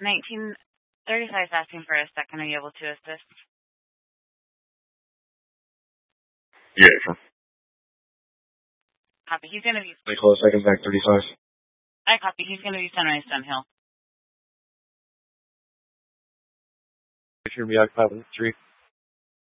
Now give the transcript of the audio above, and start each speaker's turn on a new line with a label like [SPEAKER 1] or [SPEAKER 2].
[SPEAKER 1] 1935 is asking for a second. Are you able to assist?
[SPEAKER 2] Yeah, sure.
[SPEAKER 1] Copy. He's going to be...
[SPEAKER 2] Wait, close second, back 35.
[SPEAKER 1] I copy. He's going to be Sunrise Sunhill.
[SPEAKER 2] Picture me, I 5 3.